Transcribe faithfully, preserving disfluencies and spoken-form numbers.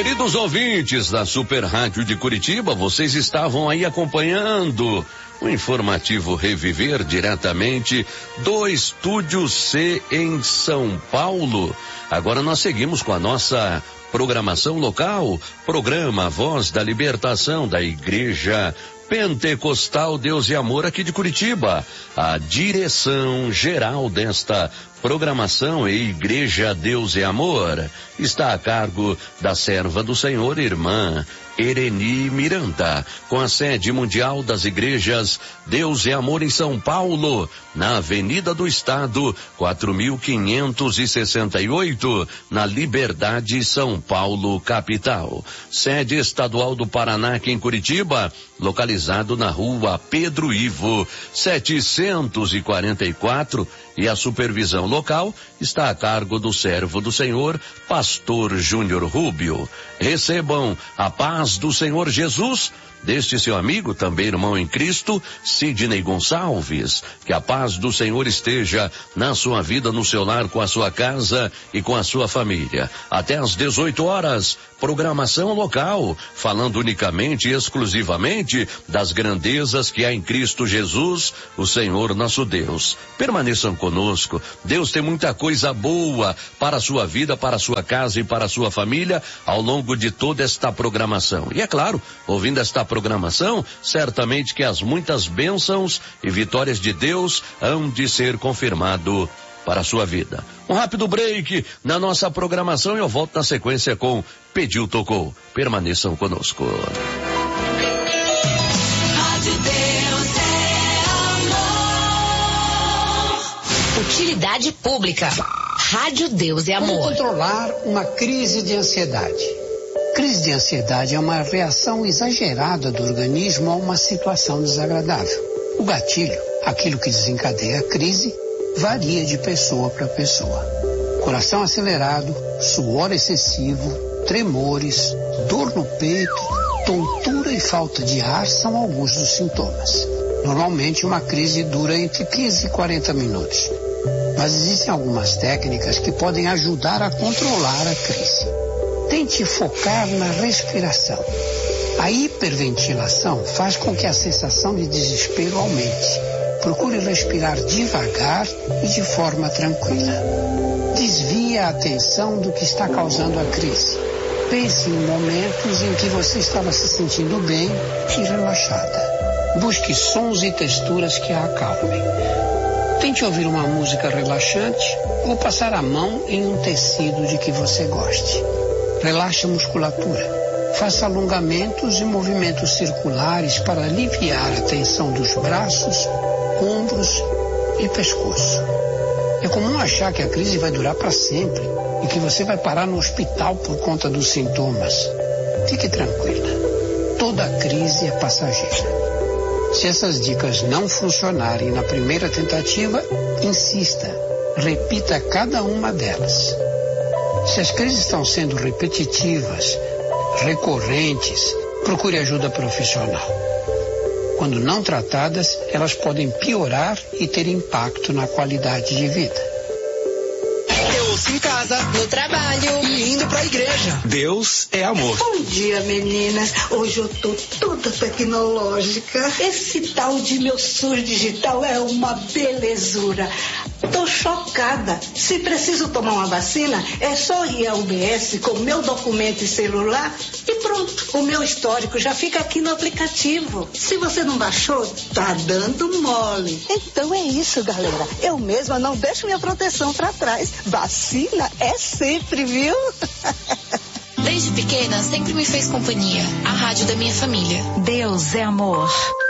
Queridos ouvintes da Super Rádio de Curitiba, vocês estavam aí acompanhando o informativo Reviver diretamente do Estúdio C em São Paulo. Agora nós seguimos com a nossa programação local, programa Voz da Libertação da Igreja Pentecostal Deus e Amor aqui de Curitiba. A direção geral desta programação e Igreja Deus e Amor está a cargo da serva do Senhor, irmã Ereni Miranda, com a sede mundial das igrejas Deus e Amor em São Paulo, na Avenida do Estado, quatro mil quinhentos e sessenta e oito, na Liberdade, São Paulo, capital. Sede estadual do Paraná, aqui em Curitiba, localizado na rua Pedro Ivo, setecentos e quarenta e quatro, e a supervisão local está a cargo do servo do Senhor, pastor Júnior Rubio. Recebam a paz do Senhor Jesus deste seu amigo, também irmão em Cristo, Sidney Gonçalves. Que a paz do Senhor esteja na sua vida, no seu lar, com a sua casa e com a sua família. Até às dezoito horas, programação local, falando unicamente e exclusivamente das grandezas que há em Cristo Jesus, o Senhor nosso Deus. Permaneçam conosco. Deus tem muita coisa boa para a sua vida, para a sua casa e para a sua família ao longo de toda esta programação. E é claro, ouvindo esta programação, certamente que as muitas bênçãos e vitórias de Deus hão de ser confirmado para a sua vida. Um rápido break na nossa programação e eu volto na sequência com Pediu, Tocou. Permaneçam conosco. Rádio Deus é amor. Utilidade pública. Rádio Deus é amor. Como controlar uma crise de ansiedade? Crise de ansiedade é uma reação exagerada do organismo a uma situação desagradável. O gatilho, aquilo que desencadeia a crise, varia de pessoa para pessoa. Coração acelerado, suor excessivo, tremores, dor no peito, tontura e falta de ar são alguns dos sintomas. Normalmente uma crise dura entre quinze e quarenta minutos. Mas existem algumas técnicas que podem ajudar a controlar a crise. Tente focar na respiração. A hiperventilação faz com que a sensação de desespero aumente. Procure respirar devagar e de forma tranquila. Desvie a atenção do que está causando a crise. Pense em momentos em que você estava se sentindo bem e relaxada. Busque sons e texturas que a acalmem. Tente ouvir uma música relaxante ou passar a mão em um tecido de que você goste. Relaxe a musculatura. Faça alongamentos e movimentos circulares para aliviar a tensão dos braços, ombros e pescoço. É comum achar que a crise vai durar para sempre e que você vai parar no hospital por conta dos sintomas. Fique tranquila. Toda crise é passageira. Se essas dicas não funcionarem na primeira tentativa, insista. Repita cada uma delas. Se as crises estão sendo repetitivas, recorrentes, procure ajuda profissional. Quando não tratadas, elas podem piorar e ter impacto na qualidade de vida. Eu ouço em casa, no trabalho e indo pra igreja. Deus é amor. Bom dia, meninas. Hoje eu tô toda tecnológica. Esse tal de meu SUS digital é uma belezura. Tô chocada. Se preciso tomar uma vacina, é só ir ao U B S com meu documento e celular e pronto. O meu histórico já fica aqui no aplicativo. Se você não baixou, tá dando mole. Então é isso, galera. Eu mesma não deixo minha proteção pra trás. Vacina é sempre, viu? Desde pequena, sempre me fez companhia. A rádio da minha família. Deus é amor.